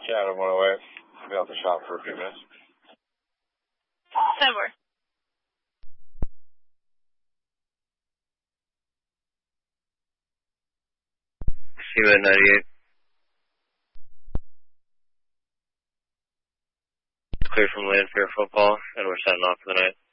Yeah, I'm on my way. I'll be out the shop for a few minutes. Over. See you at 98. Clear from Landfair football, and we're signing off for the night.